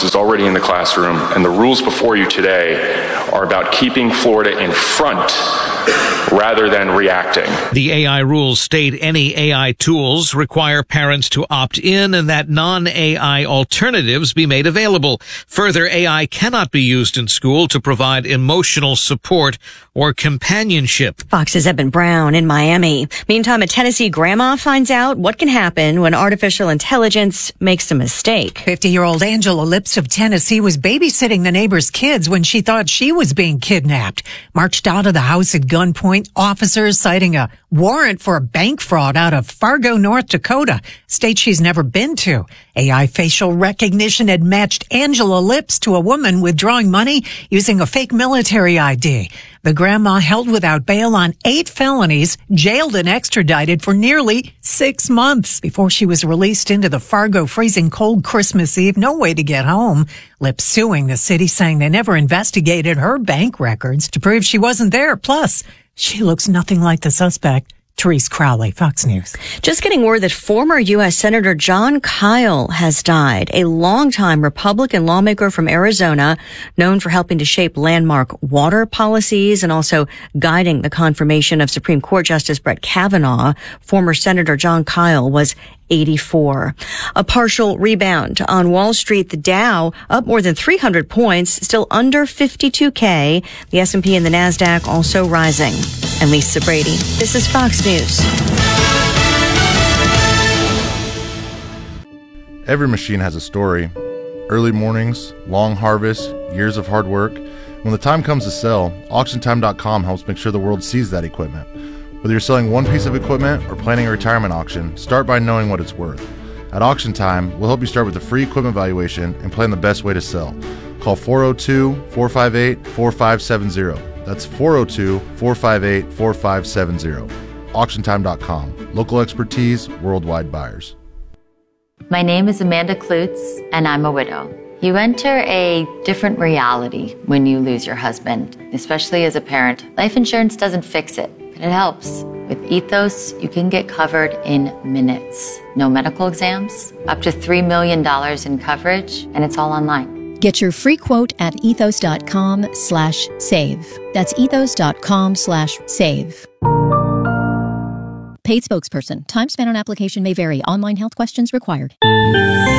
is already in the classroom, and the rules before you today are about keeping Florida in front rather than reacting. The AI rules state any AI tools require parents to opt in and that non-AI alternatives be made available. Further, AI cannot be used in school to provide emotional support or companionship. Fox's Eben Brown in Miami. Meantime, a Tennessee grandma finds out what can happen when artificial intelligence makes a mistake. 50-year-old Angela Lips of Tennessee was babysitting the neighbor's kids when she thought she was being kidnapped. Marched out of the house at gunpoint, officers citing a warrant for a bank fraud out of Fargo, North Dakota, state she's never been to. AI facial recognition had matched Angela Lips to a woman withdrawing money using a fake military ID. The grandma held without bail on 8 felonies, jailed and extradited for nearly 6 months before she was released into the Fargo freezing cold Christmas Eve. No way to get home. Lips suing the city, saying they never investigated her bank records to prove she wasn't there. Plus, she looks nothing like the suspect. Therese Crowley, Fox News. Just getting word that former U.S. Senator Jon Kyl has died, a longtime Republican lawmaker from Arizona, known for helping to shape landmark water policies and also guiding the confirmation of Supreme Court Justice Brett Kavanaugh. Former Senator Jon Kyl was 84. A partial rebound on Wall Street. The Dow up more than 300 points, still under 52K. The S&P and the NASDAQ also rising. I'm Lisa Brady. This is Fox News. Every machine has a story. Early mornings, long harvests, years of hard work. When the time comes to sell, AuctionTime.com helps make sure the world sees that equipment. Whether you're selling one piece of equipment or planning a retirement auction, start by knowing what it's worth. At Auction Time, we'll help you start with a free equipment valuation and plan the best way to sell. Call 402-458-4570. That's 402-458-4570. AuctionTime.com. Local expertise, worldwide buyers. My name is Amanda Klutz, and I'm a widow. You enter a different reality when you lose your husband, especially as a parent. Life insurance doesn't fix it, but it helps. With Ethos, you can get covered in minutes. No medical exams, up to $3 million in coverage, and it's all online. Get your free quote at ethos.com/save. That's ethos.com/save. Paid spokesperson. Time spent on application may vary. Online health questions required.